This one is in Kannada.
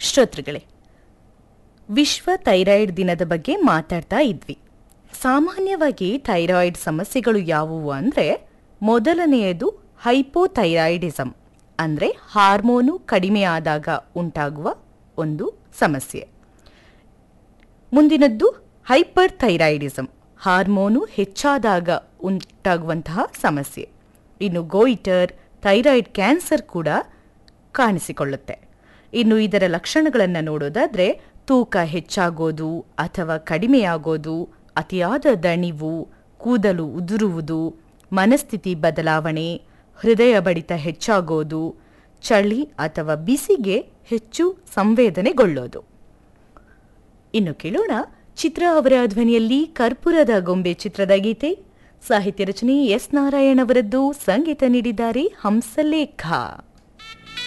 ಶ್ರೋತೃಗಳೇ, ವಿಶ್ವ ಥೈರಾಯ್ಡ್ ದಿನದ ಬಗ್ಗೆ ಮಾತಾಡ್ತಾ ಇದ್ವಿ. ಸಾಮಾನ್ಯವಾಗಿ ಥೈರಾಯ್ಡ್ ಸಮಸ್ಯೆಗಳು ಯಾವುವು ಅಂದರೆ, ಮೊದಲನೆಯದು ಹೈಪೋಥೈರಾಯ್ಡಿಸಮ್, ಅಂದರೆ ಹಾರ್ಮೋನು ಕಡಿಮೆ ಆದಾಗ ಉಂಟಾಗುವ ಒಂದು ಸಮಸ್ಯೆ. ಮುಂದಿನದ್ದು ಹೈಪರ್ ಥೈರಾಯ್ಡಿಸಮ್, ಹಾರ್ಮೋನು ಹೆಚ್ಚಾದಾಗ ಉಂಟಾಗುವಂತಹ ಸಮಸ್ಯೆ. ಇನ್ನು ಗೋಯಿಟರ್, ಥೈರಾಯ್ಡ್ ಕ್ಯಾನ್ಸರ್ ಕೂಡ ಕಾಣಿಸಿಕೊಳ್ಳುತ್ತೆ. ಇನ್ನು ಇದರ ಲಕ್ಷಣಗಳನ್ನು ನೋಡೋದಾದರೆ, ತೂಕ ಹೆಚ್ಚಾಗೋದು ಅಥವಾ ಕಡಿಮೆಯಾಗೋದು, ಅತಿಯಾದ ದಣಿವು, ಕೂದಲು ಉದುರುವುದು, ಮನಸ್ಥಿತಿ ಬದಲಾವಣೆ, ಹೃದಯ ಬಡಿತ ಹೆಚ್ಚಾಗೋದು, ಚಳಿ ಅಥವಾ ಬಿಸಿಗೆ ಹೆಚ್ಚು ಸಂವೇದನೆಗೊಳ್ಳೋದು. ಇನ್ನು ಕೇಳೋಣ ಚಿತ್ರ ಅವರ ಧ್ವನಿಯಲ್ಲಿ ಕರ್ಪೂರದ ಗೊಂಬೆ ಚಿತ್ರದ ಗೀತೆ. ಸಾಹಿತ್ಯ ರಚನೆ ಎಸ್ ನಾರಾಯಣ್ ಅವರದ್ದು, ಸಂಗೀತ ನೀಡಿದ್ದಾರೆ ಹಂಸಲೇಖ.